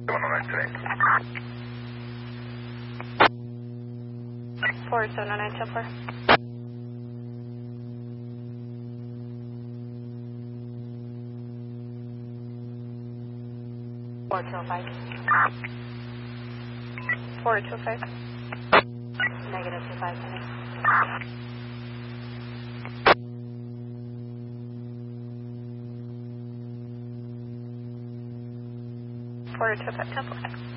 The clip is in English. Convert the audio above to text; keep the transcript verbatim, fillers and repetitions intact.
one oh nine today. four seven oh nine two four. four two five. four two five. Negative two five. four two five.